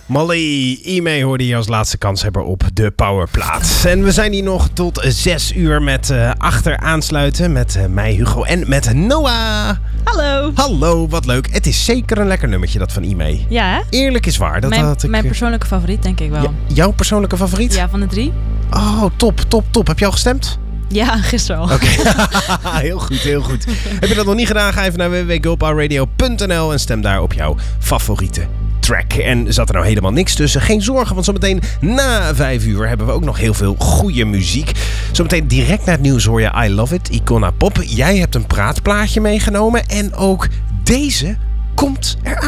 Molly Ime hoorde je als laatste kanshebber op de Powerplaat. En we zijn hier nog tot 6 uur met achteraansluiten met mij Hugo en met Noah. Hallo. Hallo, wat leuk. Het is zeker een lekker nummertje dat van Ime. Ja, hè? Eerlijk is waar. Mijn persoonlijke favoriet, denk ik wel. Ja, jouw persoonlijke favoriet? Ja, van de 3. Oh, top. Heb je al gestemd? Ja, gisteren al. Oké, heel goed. Heb je dat nog niet gedaan? Ga even naar www.girlpowerradio.nl en stem daar op jouw favoriete track. En zat er nou helemaal niks tussen? Geen zorgen, want zometeen na 5 uur hebben we ook nog heel veel goede muziek. Zometeen direct na het nieuws hoor je I Love It, Icona Pop. Jij hebt een praatplaatje meegenomen en ook deze komt eraan.